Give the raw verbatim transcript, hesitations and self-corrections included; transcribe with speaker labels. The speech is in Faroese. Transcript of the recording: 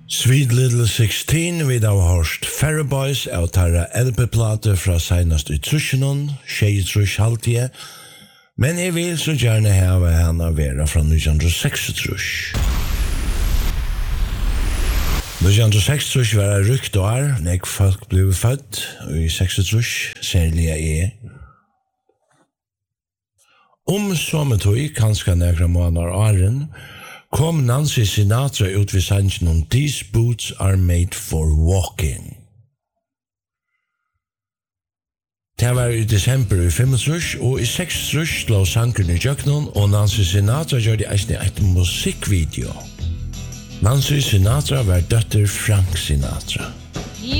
Speaker 1: Sweet Little sixteen vid av hørst Ferry Boys av tarra L P-plate fra senast i trusjonen, tjej trusch halvtje, men jeg vil så gjerne hava henne vera fra nitton seksogtrus. nitton seksogtrus var det rykt år, nek folk blev født i seksogtrus, særlig jeg. Om sommertøy, kanskje nekra måneder åren, kom Nancy Sinatra ut vid sangen om These boots are made for walking. Det var i desember i femogtrus, og i seksogtrus slå sangen i Jøknon, og Nancy Sinatra gjør det eisne et musikkvideo. Nancy Sinatra var døtter Frank Sinatra.